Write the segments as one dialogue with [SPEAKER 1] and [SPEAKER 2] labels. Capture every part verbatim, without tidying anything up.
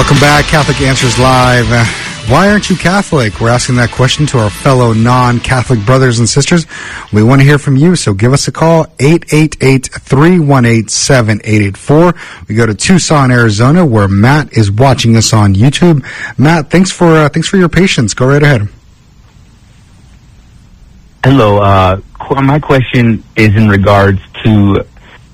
[SPEAKER 1] Welcome back, Catholic Answers Live. Uh, why aren't you Catholic? We're asking that question to our fellow non-Catholic brothers and sisters. We want to hear from you, so give us a call, eight eight eight, three one eight, seven eight eight four. We go to Tucson, Arizona, where Matt is watching us on YouTube. Matt, thanks for uh, thanks for your patience. Go right ahead.
[SPEAKER 2] Hello. Uh, my question is in regards to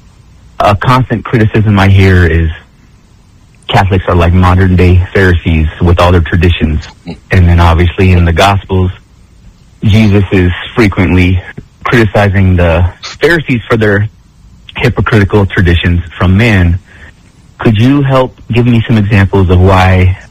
[SPEAKER 2] a constant criticism I hear is Catholics are like modern-day Pharisees with all their traditions. And then obviously in the Gospels, Jesus is frequently criticizing the Pharisees for their hypocritical traditions from man. Could you help give me some examples of why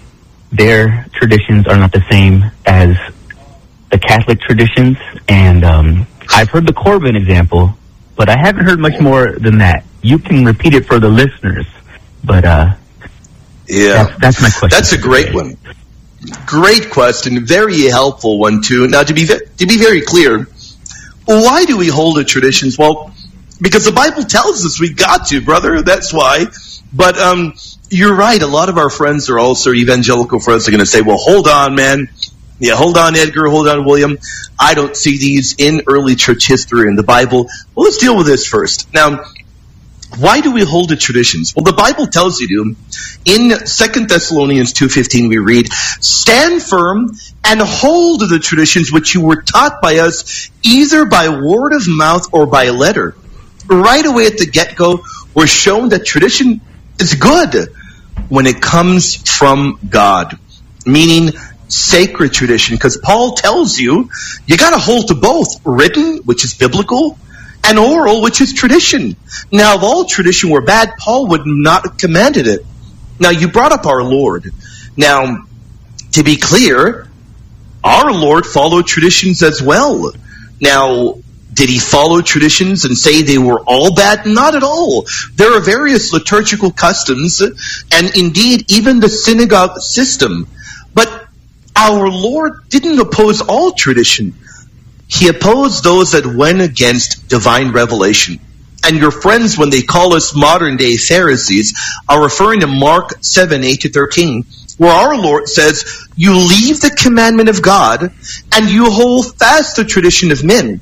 [SPEAKER 2] their traditions are not the same as the Catholic traditions? And um, I've heard the Corbin example, but I haven't heard much more than that. You can repeat it for the listeners, but... uh
[SPEAKER 3] Yeah,
[SPEAKER 2] that's, that's my question.
[SPEAKER 3] That's a great one. Great question, very helpful one too. Now, to be to be very clear, why do we hold the traditions? Well, because the Bible tells us we got to, brother. That's why. But um, you're right. A lot of our friends are also evangelical friends are going to say, "Well, hold on, man. Yeah, hold on, Edgar. Hold on, William. I don't see these in early church history in the Bible." Well, let's deal with this first. Now, why do we hold the traditions? Well, the Bible tells you to. In Second Thessalonians two fifteen, we read, "Stand firm and hold to the traditions which you were taught by us, either by word of mouth or by letter." Right away at the get-go, we're shown that tradition is good when it comes from God, meaning sacred tradition, because Paul tells you, you got to hold to both, written, which is biblical, and oral, which is tradition. Now, if all tradition were bad, Paul would not have commanded it. Now, you brought up our Lord. Now, to be clear, our Lord followed traditions as well. Now, did he follow traditions and say they were all bad? Not at all. There are various liturgical customs, and indeed, even the synagogue system. But our Lord didn't oppose all tradition. He opposed those that went against divine revelation. And your friends, when they call us modern-day Pharisees, are referring to Mark seven, eight to thirteen, where our Lord says, "You leave the commandment of God, and you hold fast the tradition of men."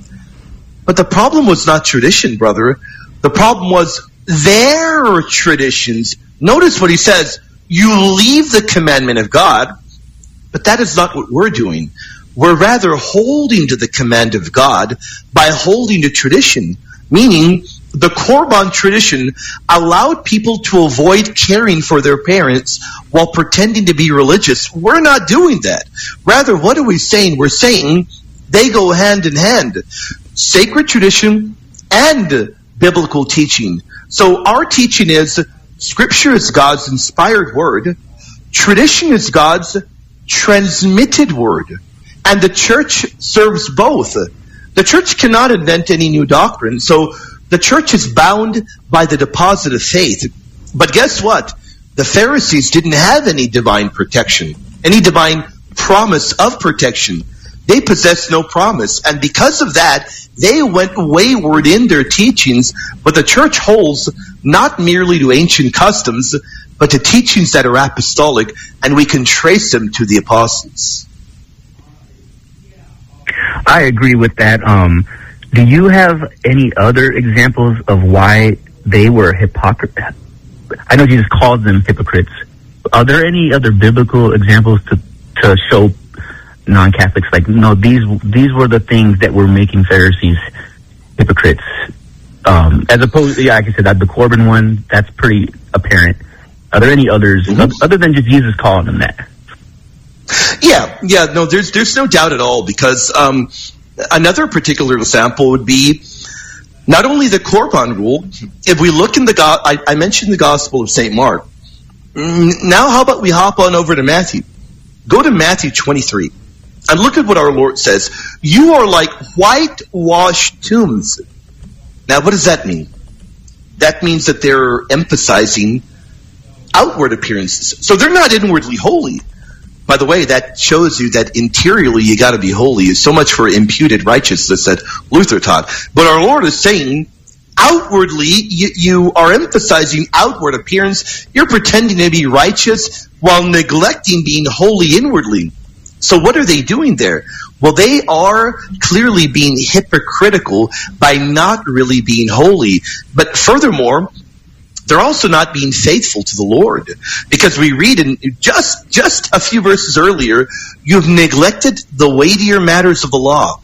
[SPEAKER 3] But the problem was not tradition, brother. The problem was their traditions. Notice what he says, "You leave the commandment of God," but that is not what we're doing. We're rather holding to the command of God by holding to tradition, meaning the Korban tradition allowed people to avoid caring for their parents while pretending to be religious. We're not doing that. Rather, what are we saying? We're saying they go hand in hand. Sacred tradition and biblical teaching. So our teaching is Scripture is God's inspired word. Tradition is God's transmitted word. And the church serves both. The church cannot invent any new doctrine, so the church is bound by the deposit of faith. But guess what? The Pharisees didn't have any divine protection, any divine promise of protection. They possessed no promise, and because of that, they went wayward in their teachings. But the church holds not merely to ancient customs, but to teachings that are apostolic, and we can trace them to the apostles.
[SPEAKER 2] I agree with that. Um, do you have any other examples of why they were hypocrites? I know Jesus called them hypocrites. Are there any other biblical examples to, to show non-Catholics, like, no, these these were the things that were making Pharisees hypocrites? Um, as opposed, yeah, like I said, the Corbin one, that's pretty apparent. Are there any others, mm-hmm. other than just Jesus calling them that?
[SPEAKER 3] Yeah, yeah, no, there's there's no doubt at all, because um, another particular example would be not only the Korban rule. If we look in the, go- I, I mentioned the Gospel of Saint Mark. Now, how about we hop on over to Matthew? Go to Matthew twenty-three, and look at what our Lord says. "You are like whitewashed tombs." Now, what does that mean? That means that they're emphasizing outward appearances. So they're not inwardly holy. By the way, that shows you that interiorly you got to be holy. So much for imputed righteousness that Luther taught. But our Lord is saying outwardly, you, you are emphasizing outward appearance. You're pretending to be righteous while neglecting being holy inwardly. So what are they doing there? Well, they are clearly being hypocritical by not really being holy. But furthermore, they're also not being faithful to the Lord. Because we read in just, just a few verses earlier, you've neglected the weightier matters of the law.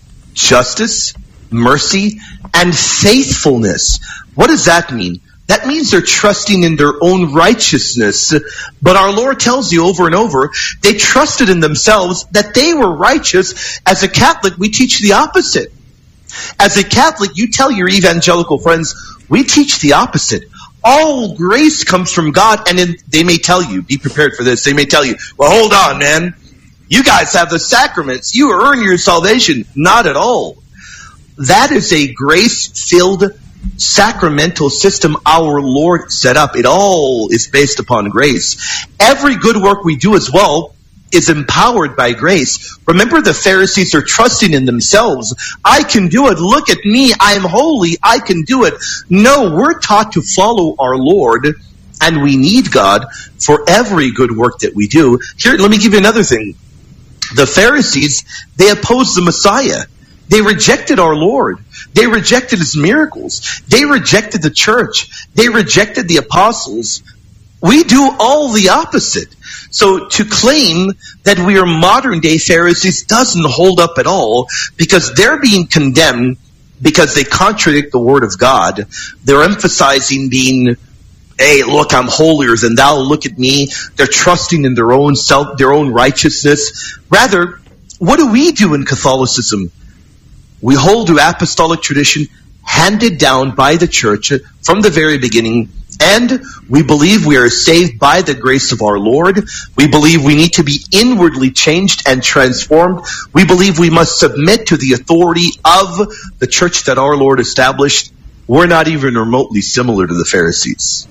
[SPEAKER 3] Justice, mercy, and faithfulness. What does that mean? That means they're trusting in their own righteousness. But our Lord tells you over and over, they trusted in themselves that they were righteous. As a Catholic, we teach the opposite. As a Catholic, you tell your evangelical friends, we teach the opposite. All grace comes from God, and in, they may tell you, be prepared for this, they may tell you, well, hold on, man. You guys have the sacraments. You earn your salvation. Not at all. That is a grace-filled sacramental system our Lord set up. It all is based upon grace. Every good work we do as well is empowered by grace. Remember, the Pharisees are trusting in themselves. I can do it. Look at me. I am holy. I can do it. No, we're taught to follow our Lord, and we need God for every good work that we do. Here, let me give you another thing. The Pharisees, they opposed the Messiah. They rejected our Lord. They rejected his miracles. They rejected the church. They rejected the apostles. We do all the opposite. So to claim that we are modern-day Pharisees doesn't hold up at all, because they're being condemned because they contradict the Word of God. They're emphasizing being, hey, look, I'm holier than thou, look at me. They're trusting in their own self, their own righteousness. Rather, what do we do in Catholicism? We hold to apostolic tradition handed down by the church from the very beginning, and we believe we are saved by the grace of our Lord. We believe we need to be inwardly changed and transformed. We believe we must submit to the authority of the church that our Lord established. We're not even remotely similar to the Pharisees.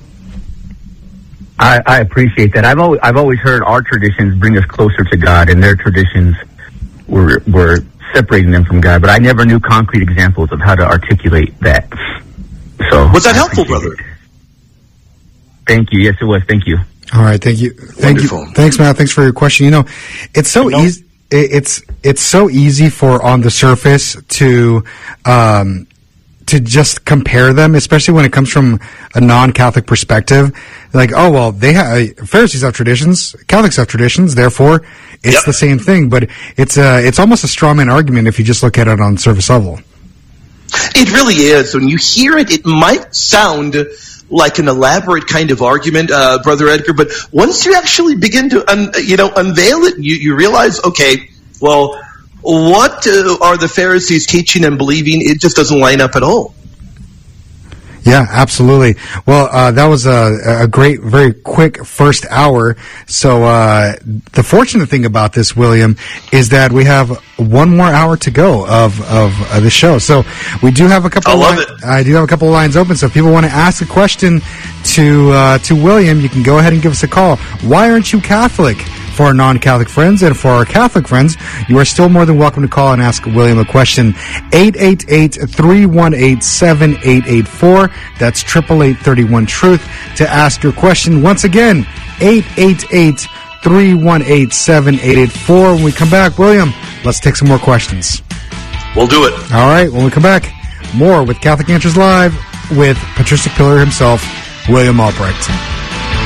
[SPEAKER 2] I, I appreciate that. I've always, I've always heard our traditions bring us closer to God, and their traditions were, were separating them from God. But I never knew concrete examples of how to articulate that. So
[SPEAKER 3] was that helpful, brother?
[SPEAKER 2] It. Thank you. Yes, it was. Thank you.
[SPEAKER 1] All right. Thank you. Thank
[SPEAKER 3] Wonderful.
[SPEAKER 1] you. Thanks, Matt. Thanks for your question. You know, it's so easy. It's it's so easy for on the surface to um, to just compare them, especially when it comes from a non-Catholic perspective. Like, oh well, they have Pharisees have traditions, Catholics have traditions, therefore it's yep. the same thing. But it's a it's almost a straw man argument if you just look at it on surface level.
[SPEAKER 3] It really is. When you hear it, it might sound like an elaborate kind of argument, uh, Brother Edgar, but once you actually begin to, un, you know, unveil it, you, you realize, okay, well, what uh, are the Pharisees teaching and believing? It just doesn't line up at all.
[SPEAKER 1] Yeah, absolutely. Well, uh, that was a, a great, very quick first hour. So uh, the fortunate thing about this, William, is that we have one more hour to go of of uh, the show. So we do have a couple.
[SPEAKER 3] I love
[SPEAKER 1] li-
[SPEAKER 3] it.
[SPEAKER 1] I do have a couple of lines open. So if people want to ask a question to uh, to William, you can go ahead and give us a call. Why aren't you Catholic? For our non-Catholic friends, and for our Catholic friends, you are still more than welcome to call and ask William a question. eight eight eight, three one eight, seven eight eight four. That's eight eight eight, three one, truth to ask your question. Once again, eight eight eight, three one eight, seven eight eight four. When we come back, William, let's take some more questions.
[SPEAKER 3] We'll do it.
[SPEAKER 1] All right, when we come back, more with Catholic Answers Live with patristic pillar himself, William Albrecht.